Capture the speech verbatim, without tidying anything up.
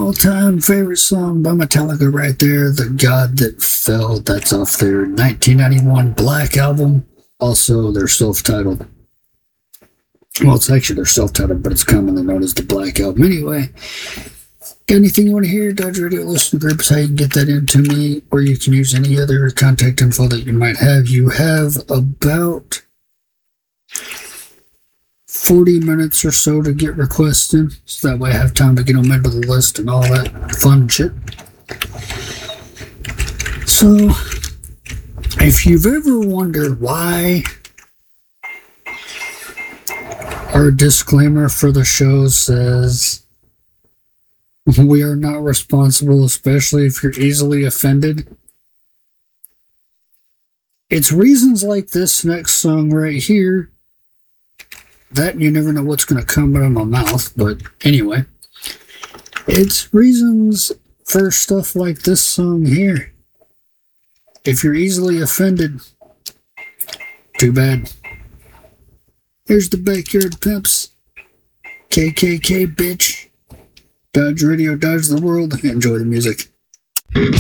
all-time favorite song by Metallica right there, The God That Fell. That's off their nineteen ninety-one Black album, also their self-titled. Well, it's actually their self-titled, but it's commonly known as the Black Album. Anyway, got anything you want to hear? Dodge Radio Listener Group is how you can get that into me, or you can use any other contact info that you might have. You have about forty minutes or so to get requests in, so that way I have time to get them into the list and all that fun shit. So, if you've ever wondered why our disclaimer for the show says we are not responsible, especially if you're easily offended, it's reasons like this next song right here. That you never know what's going to come out of my mouth, but anyway, it's reasons for stuff like this song here. If you're easily offended, too bad. Here's the Backyard Pimps. K K K, bitch. Dodge Radio, Dodge the World. Enjoy the music.